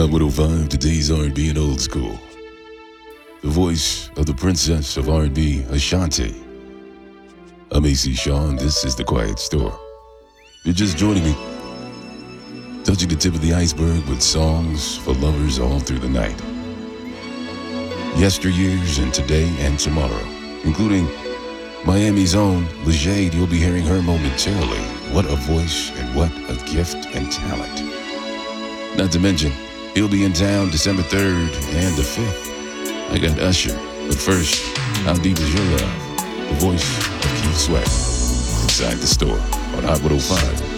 Hot 105, today's R&B and old school. The voice of the princess of R&B, Ashanti. I'm AC Shaw, and this is The Quiet Store. If you're just joining me, touching the tip of the iceberg with songs for lovers all through the night. Yesteryears and today and tomorrow, including Miami's own Lejade. You'll be hearing her momentarily. What a voice and what a gift and talent. Not to mention, he'll be in town December 3rd and the 5th. I got Usher. But first, how deep is your love? The voice of Keith Sweat inside the store on Hot 105.